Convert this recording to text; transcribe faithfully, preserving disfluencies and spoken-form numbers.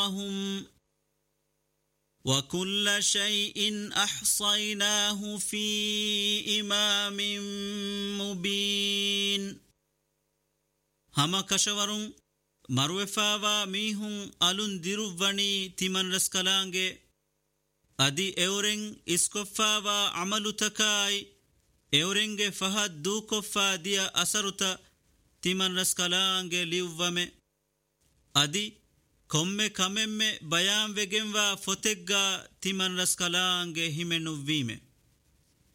هم وكل شيء أحصيناه في إمام مبين هما كشورون مروفاوا ميهون ألون ديروفاني تيمن رسكالانجي أدي إورين إسكوفاوا عملو تكاي إورينجي فهد دوكوفا ديا أسرتا تيمن رسكالانجي ليوفامي أدي كومي كممي بيان وگنوا فتگا تيمن رسكالانجي همنو ويمي